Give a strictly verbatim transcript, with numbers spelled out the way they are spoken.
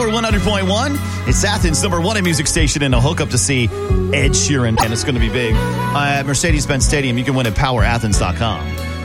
Power one hundred point one. It's Athens' number one in music station, and a hookup to see Ed Sheeran, and it's going to be big. Uh, at Mercedes-Benz Stadium, you can win at power athens dot com.